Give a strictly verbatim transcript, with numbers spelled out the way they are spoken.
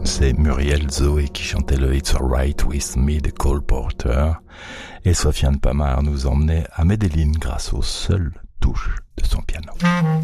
c'est Muriel Zoé qui chantait le It's Alright With Me de Cole Porter, et Sofiane Pamart nous emmenait à Medellín grâce aux seules touches de son piano.